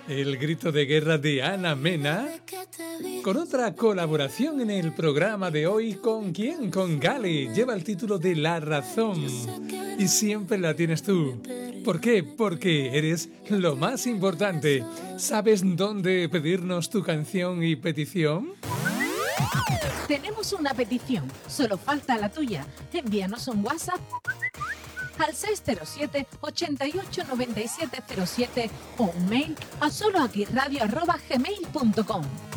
el grito de guerra de Ana Mena, con otra colaboración en el programa de hoy. ¿Con quién? Con Gali. Lleva el título de La Razón. Y siempre la tienes tú. ¿Por qué? Porque eres lo más importante. ¿Sabes dónde pedirnos tu canción y petición? Tenemos una petición, solo falta la tuya. Envíanos un WhatsApp al 607 88 97 07 o un mail a soloaquiradio@gmail.com.